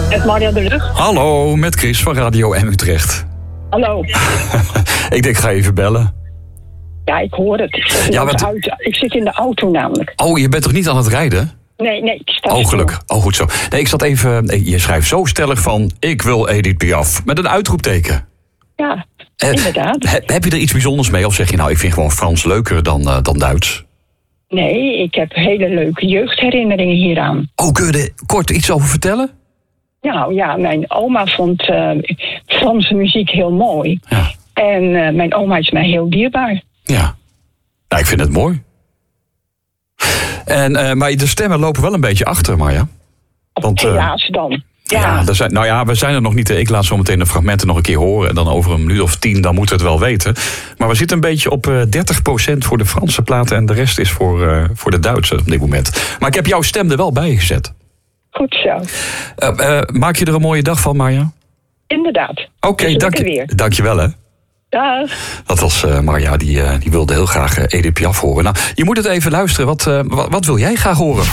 Met Marja de Lucht. Hallo, met Chris van Radio M Utrecht. Hallo. Ik denk, ik ga even bellen. Ja, ik hoor het. Ik zit in de auto namelijk. Oh, je bent toch niet aan het rijden? Nee, ik sta Oh, gelukkig. Oh, goed zo. Nee, ik zat even... Je schrijft zo stellig van... Ik wil Edith Piaf. Met een uitroepteken. Ja, inderdaad. Heb je er iets bijzonders mee? Of zeg je nou, ik vind gewoon Frans leuker dan Duits? Nee, ik heb hele leuke jeugdherinneringen hieraan. Oh, kun je er kort iets over vertellen? Nou ja, mijn oma vond Franse muziek heel mooi. Ja. En mijn oma is mij heel dierbaar. Ja. Nou, ik vind het mooi. Maar de stemmen lopen wel een beetje achter, Marja. Want, helaas dan. Ja, we zijn er nog niet. Ik laat zo meteen de fragmenten nog een keer horen. En dan over een minuut of 10, dan moeten we het wel weten. Maar we zitten een beetje op 30% voor de Franse platen. En de rest is voor de Duitse op dit moment. Maar ik heb jouw stem er wel bij gezet. Goed zo. Maak je er een mooie dag van, Marja? Inderdaad. Oké, dank je wel, hè. Dag. Dat was Marja, die wilde heel graag Edith Piaf horen. Nou, je moet het even luisteren. Wat wil jij graag horen?